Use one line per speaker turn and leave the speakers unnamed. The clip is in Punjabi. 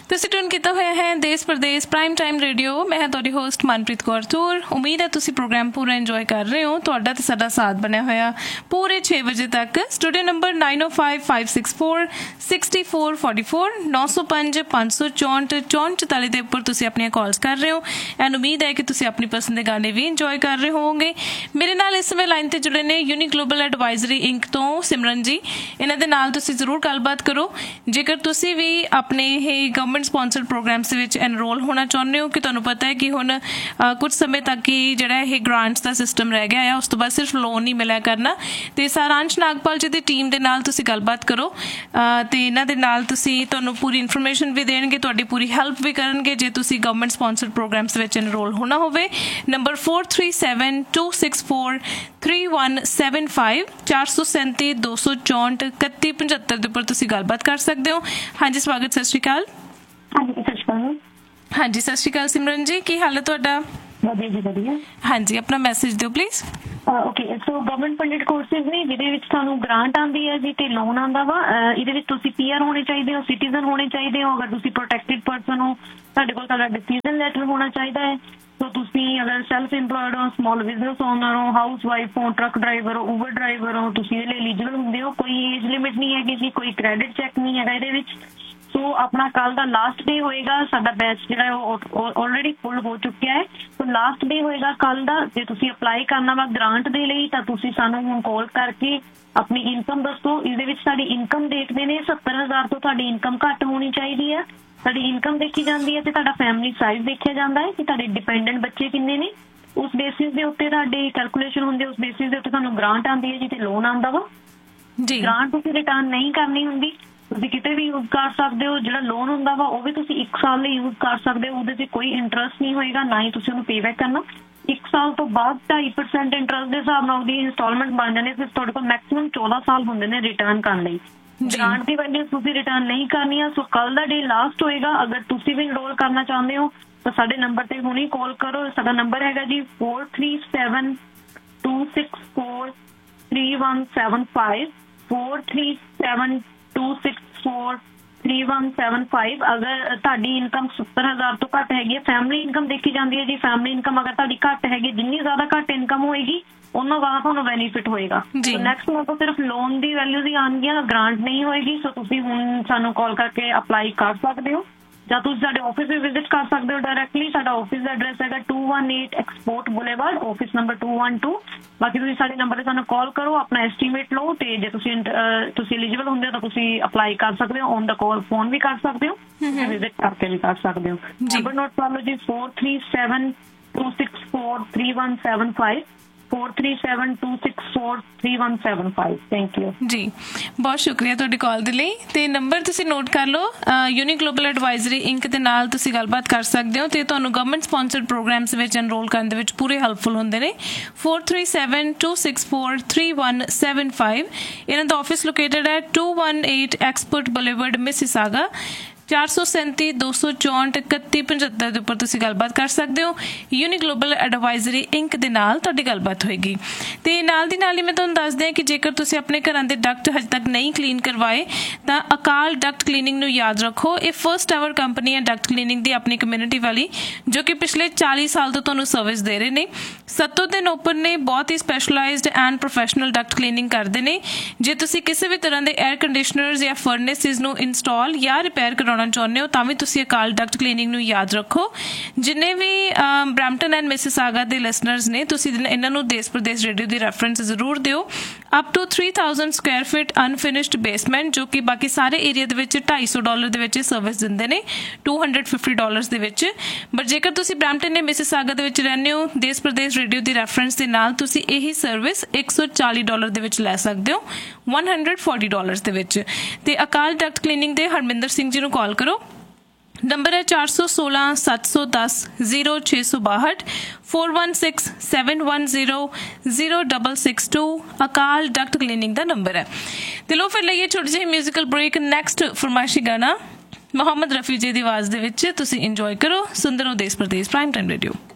ਤੁਸੀਂ ਟਿਊਨ ਕੀਤਾ ਹੋਇਆ ਹੈ ਦੇਸ਼ ਪ੍ਰਦੇਸ਼ ਪ੍ਰਾਈਮ ਟਾਈਮ ਰੇਡੀਓ। ਮੈਂ ਹਾਂ ਤੁਹਾਡੀ ਹੋਸਟ ਮਨਪ੍ਰੀਤ ਕੌਰ ਤੂਰ। ਉਮੀਦ ਹੈ ਤੁਸੀਂ ਪ੍ਰੋਗਰਾਮ ਪੂਰਾ ਇੰਜੋਏ ਕਰ ਰਹੇ ਹੋ। ਤੁਹਾਡਾ ਤੇ ਸਾਡਾ ਸਾਥ ਬਣਿਆ ਹੋਇਆ ਪੂਰੇ 6 ਵਜੇ ਤੱਕ। ਸਟੂਡੀਓ ਨੰਬਰ 9055646444 905 564 6444 ਦੇ ਉੱਪਰ ਤੁਸੀਂ ਆਪਣੀਆਂ ਕਾਲਸ ਕਰ ਰਹੇ ਹੋ। ਐਂਡ ਉਮੀਦ ਹੈ ਕਿ ਤੁਸੀਂ ਆਪਣੀ ਪਸੰਦ ਦੇ ਗਾਣੇ ਵੀ ਇੰਜੋਏ ਕਰ ਰਹੇ ਹੋਵੋਗੇ। ਮੇਰੇ ਨਾਲ ਇਸ ਸਮੇਂ ਲਾਈਨ ਤੇ ਜੁੜੇ ਨੇ ਯੂਨੀ ਗਲੋਬਲ ਐਡਵਾਈਜ਼ਰੀ ਇੰਕ ਤੋਂ ਸਿਮਰਨ ਜੀ। ਇਹਨਾਂ ਦੇ ਨਾਲ ਤੁਸੀਂ ਜ਼ਰੂਰ ਗੱਲਬਾਤ ਕਰੋ। ਜੇਕਰ ਤੁਸੀਂ ਵੀ ਆਪਣੇ ਇਹ ਗਵਰਨਮੈਂਟ ਸਪਾਂਸਰਡ ਪ੍ਰੋਗਰਾਮਸ ਦੇ ਵਿੱਚ ਐਨਰੋਲ ਹੋਣਾ ਚਾਹੁੰਦੇ ਹੋ ਕਿ ਤੁਹਾਨੂੰ ਪਤਾ ਹੈ ਕਿ ਹੁਣ ਕੁਝ ਸਮੇਂ ਤੱਕ ਹੀ ਜਿਹੜਾ ਇਹ ਗ੍ਰਾਂਟਸ ਦਾ ਸਿਸਟਮ ਰਹਿ ਗਿਆ ਆ, ਉਸ ਤੋਂ ਬਾਅਦ ਸਿਰਫ ਲੋਨ ਹੀ ਮਿਲਿਆ ਕਰਨਾ। ਤੇ ਸਾਰਾਂਸ਼ ਨਾਗਪਾਲ ਜੀ ਦੀ ਟੀਮ ਦੇ ਨਾਲ ਤੁਸੀਂ ਗੱਲਬਾਤ ਕਰੋ ਤੇ ਇਹਨਾਂ ਦੇ ਨਾਲ ਤੁਹਾਨੂੰ ਪੂਰੀ ਇਨਫੋਰਮੇਸ਼ਨ ਵੀ ਦੇਣਗੇ, ਤੁਹਾਡੀ ਪੂਰੀ ਹੈਲਪ ਵੀ ਕਰਨਗੇ ਜੇ ਤੁਸੀਂ ਗਵਰਨਮੈਂਟ ਸਪਾਂਸਰਡ ਪ੍ਰੋਗਰਾਮਸ ਵਿੱਚ ਐਨਰੋਲ ਹੋਣਾ ਹੋਵੇ। ਨੰਬਰ 4372643175 437 264 3175 ਦੇ ਉੱਪਰ ਤੁਸੀਂ ਗੱਲਬਾਤ ਕਰ ਸਕਦੇ ਹੋ। ਹਾਂਜੀ ਸਵਾਗਤ, ਸਤਿ ਸ਼੍ਰੀ ਅਕਾਲ। ਹਾਂਜੀ ਸਤਿ ਸ਼੍ਰੀ ਅਕਾਲ ਸਿਮਰਨ ਜੀ, ਕੀ ਹਾਲ ਹੈ ਤੁਹਾਡਾ?
ਵਧੀਆ ਜੀ ਵਧੀਆ।
ਹਾਂਜੀ ਆਪਣਾ ਮੈਸੇਜ ਦਿਓ please.
Okay, so government funded courses ਨੇ ਜਿਹਦੇ ਵਿੱਚ ਤੁਹਾਨੂੰ ਗ੍ਰਾਂਟ ਆਉਂਦੀ ਹੈ ਜੀ ਤੇ ਲੋਨ ਆਉਂਦਾ ਵਾ। ਇਹਦੇ ਵਿੱਚ ਤੁਸੀਂ PR ਹੋਣੇ ਚਾਹੀਦੇ ਹੋ, ਸਿਟੀਜ਼ਨ ਹੋਣੇ ਚਾਹੀਦੇ ਹੋ। ਅਗਰ ਤੁਸੀਂ ਪ੍ਰੋਟੈਕਟਿਡ ਪਰਸਨ ਹੋ, ਤੁਹਾਡੇ ਕੋਲ ਤੁਹਾਡਾ ਡਿਸੀਜ਼ਨ ਲੈਟਰ ਹੋਣਾ ਚਾਹੀਦਾ ਹੈ। ਸੋ ਤੁਸੀਂ ਅਗਰ ਸੈਲਫ ਇੰਪਲੋਇਡ ਹੋ, ਸਮਾਲ ਬਿਜ਼ਨਸ ਓਨਰ ਹੋ, ਹਾਊਸ ਵਾਈਫ ਹੋ, ਟਰੱਕ ਡਰਾਈਵਰ ਹੋ, ਊਬਰ ਡਰਾਈਵਰ ਹੋ, ਤੁਸੀਂ ਇਹਦੇ ਲਈ ਐਲੀਜੀਬਲ ਹੁੰਦੇ ਹੋ। ਕੋਈ ਏਜ ਲਿਮਿਟ ਨਹੀਂ ਹੈਗੀ ਜੀ, ਕੋਈ ਕ੍ਰੈਡਿਟ ਚੈੱਕ ਨਹੀਂ ਹੈਗਾ ਇਹਦੇ ਵਿੱਚ। ਸੋ ਆਪਣਾ ਕੱਲ ਦਾ ਲਾਸਟ ਡੇ ਹੋਏਗਾ। ਸਾਡਾ ਬੈਚ ਜਿਹੜਾ ਉਹ ਆਲਰੇਡੀ ਫੁੱਲ ਹੋ ਚੁੱਕਿਆ ਹੈ। ਸੋ ਲਾਸਟ ਡੇ ਹੋਏਗਾ ਕੱਲ ਦਾ। ਜੇ ਤੁਸੀਂ ਅਪਲਾਈ ਕਰਨਾ ਵਾ ਗ੍ਰਾਂਟ ਦੇ ਲਈ ਤਾਂ ਤੁਸੀਂ ਸਾਨੂੰ ਹੁਣ ਕਾਲ ਕਰਕੇ ਆਪਣੀ ਇਨਕਮ ਦੱਸੋ। ਇਹਦੇ ਵਿੱਚ ਸਾਡੀ ਇਨਕਮ ਦੇਖਦੇ ਨੇ 70,000 ਤੋਂ ਤੁਹਾਡੀ ਇਨਕਮ ਘੱਟ ਹੋਣੀ ਚਾਹੀਦੀ ਹੈ। ਸਾਡੀ ਇਨਕਮ ਦੇਖੀ ਜਾਂਦੀ ਹੈ ਤੇ ਤੁਹਾਡਾ ਫੈਮਿਲੀ ਸਾਈਜ਼ ਦੇਖਿਆ ਜਾਂਦਾ ਹੈ ਕਿ ਤੁਹਾਡੇ ਡਿਪੈਂਡੈਂਟ ਬੱਚੇ ਕਿੰਨੇ ਨੇ। ਉਸ ਬੇਸਿਸ ਦੇ ਉੱਤੇ ਤੁਹਾਡੀ ਕੈਲਕੂਲੇਸ਼ਨ ਹੁੰਦੀ ਹੈ। ਉਸ ਬੇਸਿਸ ਦੇ ਉੱਤੇ ਤੁਹਾਨੂੰ ਗ੍ਰਾਂਟ ਆਉਂਦੀ ਹੈ ਜੀ ਤੇ ਲੋਨ ਆਉਂਦਾ ਵਾ ਜੀ। ਗ੍ਰਾਂਟ ਤੁਸੀਂ ਰਿਟਰਨ ਨਹੀਂ ਕਰਨੀ ਹੁੰਦੀ, ਤੁਸੀਂ ਕਿਤੇ ਵੀ ਯੂਜ਼ ਕਰ ਸਕਦੇ ਹੋ। ਜਿਹੜਾ ਲੋਨ ਹੁੰਦਾ ਵਾ ਉਹ ਵੀ ਤੁਸੀਂ 1 ਸਾਲ ਲਈ ਯੂਜ਼ ਕਰ ਸਕਦੇ ਹੋ। ਉਹਦੇ 'ਚ ਕੋਈ ਇੰਟਰਸਟ ਨਹੀਂ ਹੋਏਗਾ, ਨਾ ਹੀ ਤੁਸੀਂ ਉਹਨੂੰ ਪੇਬੈਕ ਕਰਨਾ। 1 ਸਾਲ ਤੋਂ ਬਾਅਦ 2.5% ਇੰਟਰਸਟ ਦੇ ਹਿਸਾਬ ਨਾਲ ਉਹਦੀ ਇੰਸਟਾਲਮੈਂਟ ਬਣ ਜਾਂਦੀ ਹੈ। ਫਿਰ ਤੁਹਾਡੇ ਕੋਲ ਮੈਕਸਿਮਮ 14 ਸਾਲ ਹੁੰਦੇ ਨੇ ਰਿਟਰਨ ਕਰਨ ਲਈ। ਗ੍ਰਾਂਟ ਦੀ ਵੈਲਿਊ ਤੁਸੀਂ ਰਿਟਰਨ ਨਹੀਂ ਕਰਨੀ ਆ। ਸੋ ਕੱਲ ਦਾ ਡੇ ਲਾਸਟ ਹੋਏਗਾ। ਅਗਰ ਤੁਸੀਂ ਵੀ ਇਨਰੋਲ ਕਰਨਾ ਚਾਹੁੰਦੇ ਹੋ ਤਾਂ ਸਾਡੇ ਨੰਬਰ ਤੇ ਹੁਣੇ ਕਾਲ ਕਰੋ। ਸਾਡਾ ਨੰਬਰ ਹੈਗਾ ਜੀ 4372643175 4372643175। ਅਗਰ ਤੁਹਾਡੀ ਇਨਕਮ 70,000 ਤੋਂ ਘੱਟ ਹੈਗੀ ਹੈ, ਫੈਮਿਲੀ ਇਨਕਮ ਦੇਖੀ ਜਾਂਦੀ ਹੈ ਜੀ। ਫੈਮਿਲੀ ਇਨਕਮ ਅਗਰ ਤੁਹਾਡੀ ਘੱਟ ਹੈਗੀ, ਜਿੰਨੀ ਜ਼ਿਆਦਾ ਘੱਟ ਇਨਕਮ ਹੋਏਗੀ ਉਹਨਾਂ ਜ਼ਿਆਦਾ ਤੁਹਾਨੂੰ ਬੈਨੀਫਿਟ ਹੋਏਗਾ। ਨੈਕਸਟ ਮੰਥ ਤੋਂ ਸਿਰਫ ਲੋਨ ਦੀ ਵੈਲਿਊ ਹੀ ਆਉਣਗੀਆਂ, ਗ੍ਰਾਂਟ ਨਹੀਂ ਹੋਏਗੀ। ਸੋ ਤੁਸੀਂ ਹੁਣ ਸਾਨੂੰ ਕਾਲ ਕਰਕੇ ਅਪਲਾਈ ਕਰ ਸਕਦੇ ਹੋ ਜਾਂ ਤੁਸੀਂ ਸਾਡੇ ਆਫਿਸ ਵੀ ਵਿਜ਼ਿਟ ਕਰ ਸਕਦੇ ਹੋ ਡਾਇਰੈਕਟਲੀ। ਸਾਡਾ ਆਫਿਸ ਦਾ ਐਡਰੈਸ ਹੈਗਾ 218 ਐਕਸਪੋਰਟ ਬੁਲੇਵਾਰਡ, ਆਫਿਸ ਨੰਬਰ 212। ਬਾਕੀ ਤੁਸੀਂ ਸਾਡੇ ਨੰਬਰ ਤੇ ਸਾਨੂੰ ਕਾਲ ਕਰੋ, ਆਪਣਾ ਐਸਟੀਮੇਟ ਲਓ ਤੇ ਜੇ ਤੁਸੀਂ ਐਲੀਜੀਬਲ ਹੁੰਦੇ ਹੋ ਤਾਂ ਤੁਸੀਂ ਅਪਲਾਈ ਕਰ ਸਕਦੇ ਹੋ। ਔਨ ਦਾ ਕਾਲ ਫੋਨ ਵੀ ਕਰ ਸਕਦੇ ਹੋ, ਵਿਜ਼ਿਟ ਕਰਕੇ ਵੀ ਕਰ ਸਕਦੇ ਹੋ। ਨੰਬਰ ਨੋਟ ਕਰ ਲਓ ਜੀ 4372643175 4372643175। ਥੈਂਕ ਯੂ ਜੀ,
ਬਹੁਤ ਸ਼ੁਕਰੀਆ ਤੁਹਾਡੀ ਕਾਲ ਦੇ ਲਈ। ਤੇ ਨੰਬਰ ਤੁਸੀਂ ਨੋਟ ਕਰ ਲਓ। ਯੂਨੀ ਗਲੋਬਲ ਐਡਵਾਈਜ਼ਰੀ ਇੰਕ ਦੇ ਨਾਲ ਤੁਸੀਂ ਗੱਲਬਾਤ ਕਰ ਸਕਦੇ ਹੋ ਤੇ ਤੁਹਾਨੂੰ ਗਵਰਨਮੈਂਟ ਸਪਾਂਸਰਡ ਪ੍ਰੋਗਰਾਮਸ ਵਿੱਚ ਐਨਰੋਲ ਕਰਨ ਦੇ ਵਿੱਚ ਪੂਰੇ ਹੈਲਪਫੁਲ ਹੁੰਦੇ ਨੇ। 4372643175। ਇਹਨਾਂ ਦਾ ਆਫਿਸ ਲੋਕੇਟਡ ਹੈ 218 ਐਕਸਪੋਰਟ ਬੁਲੇਵਾਰਡ, ਮਿਸੀਸਾਗਾ। 437 264 3175 ਦੇ ਉੱਪਰ ਤੁਸੀਂ ਗੱਲਬਾਤ ਕਰ ਸਕਦੇ ਹੋ। ਯੂਨੀ ਗਲੋਬਲ ਐਡਵਾਈਜ਼ਰੀ ਇੰਕ ਦੇ ਨਾਲ ਤੁਹਾਡੀ ਗੱਲਬਾਤ ਹੋਏਗੀ। ਤੇ ਨਾਲ ਦੀ ਨਾਲ ਹੀ ਮੈਂ ਤੁਹਾਨੂੰ ਦੱਸ ਦਿਆਂ ਕਿ ਜੇਕਰ ਤੁਸੀਂ ਆਪਣੇ ਘਰਾਂ ਦੇ ਡਕਟ ਹਜੇ ਤੱਕ ਨਹੀਂ ਕਲੀਨ ਕਰਵਾਏ ਤਾਂ ਅਕਾਲ ਡਕਟ ਕਲੀਨਿੰਗ ਨੂੰ ਯਾਦ ਰੱਖੋ। ਇਹ ਫਸਟ ਐਵਰ ਕੰਪਨੀ ਹੈ ਡਕਟ ਕਲੀਨਿੰਗ ਦੀ ਆਪਣੀ ਕਮਿਊਨਿਟੀ ਵਾਲੀ, ਜੋ ਕਿ ਪਿਛਲੇ 40 ਸਾਲ ਤੋਂ ਤੁਹਾਨੂੰ ਸਰਵਿਸ ਦੇ ਰਹੇ ਨੇ। ਸੱਤੋਂ ਦਿਨ ਓਪਨ ਨੇ, ਬਹੁਤ ਹੀ specialised and professional Duckett cleaning ਕਰਦੇ ਨੇ। ਜੇ ਤੁਸੀਂ ਕਿਸੇ ਵੀ ਤਰ੍ਹਾਂ ਦੇ 에ਅਰ ਕੰਡੀਸ਼ਨਰਸ ਜਾਂ ਫਰਨੇਸਿਸ ਨੂੰ ਇੰਸਟਾਲ ਜਾਂ ਰਿਪੇਅਰ ਕਰਾਉਣਾ ਚਾਹੁੰਦੇ ਹੋ ਤਾਂ ਵੀ ਤੁਸੀਂ ਅਕਾਲ ਡਕਟ ਕਲੀਨਿੰਗ ਨੂੰ ਯਾਦ ਰੱਖੋ। ਜਿੰਨੇ ਵੀ ਬਰੈਂਪਟਨ ਐਂਡ ਮਿਸੀਸਾਗਾ ਦੇ ਲਿਸਨਰਸ ਨੇ, ਤੁਸੀਂ ਇਹਨਾਂ ਨੂੰ ਦੇਸ਼ ਪ੍ਰਦੇਸ਼ ਰੇਡੀਓ ਦੀ ਰੈਫਰੈਂਸ ਜ਼ਰੂਰ ਦਿਓ। Up to 3000 Square feet unfinished basement, ਜੋ ਕਿ ਬਾਕੀ ਸਾਰੇ ਏਰੀਆ ਦੇ ਵਿੱਚ $250 ਦੇ ਵਿੱਚ ਸਰਵਿਸ ਦਿੰਦੇ ਨੇ, $250 ਦੇ ਵਿੱਚ। ਬਟ ਜੇਕਰ ਤੁਸੀਂ ਬਰੈਂਪਟਨ ਐਂਡ ਮਿਸੀਸਾਗਾ ਦੇ ਵਿੱਚ ਰਹਿੰਦੇ ਹੋ, ਦੇਸ਼ ਪ੍ਰਦੇਸ਼ ਰੇਡੀਓ ਦੀ ਰੈਫਰੈਂਸ ਦੇ ਨਾਲ ਤੁਸੀਂ ਇਹੀ ਸਰਵਿਸ $140 ਦੇ ਵਿੱਚ ਲੈ ਸਕਦੇ ਹੋ, $140 ਦੇ ਵਿੱਚ। ਤੇ ਅਕਾਲ ਡਕਟ ਕਲੀਨਿੰਗ ਦੇ ਹਰਮਿੰਦਰ ਸਿੰਘ ਜੀ ਨੂੰ ਕਾਲ ਕਰੋ। ਨੰਬਰ ਹੈ 416 710 0662 416 710 0662। ਅਕਾਲ ਡਕਟ ਕਲੀਨਿੰਗ ਦਾ ਨੰਬਰ ਹੈ। ਤੇ ਲੋ ਫਿਰ ਲਈਏ ਛੋਟੀ ਜਿਹੀ ਮਿਊਜ਼ੀਕਲ ਬ੍ਰੇਕ। ਨੈਕਸਟ ਫਰਮਾਇਸ਼ੀ ਗਾਣਾ ਮੁਹੰਮਦ ਰਫੀ ਜੀ ਦੀ ਆਵਾਜ਼ ਦੇ ਵਿੱਚ ਤੁਸੀਂ ਇੰਜੋਏ ਕਰੋ। ਸੁੰਦਰ ਹੋ ਦੇਸ਼ ਪ੍ਰਦੇਸ਼ ਪ੍ਰਾਈਮ ਟਾਈਮ ਰੇਡੀਓ।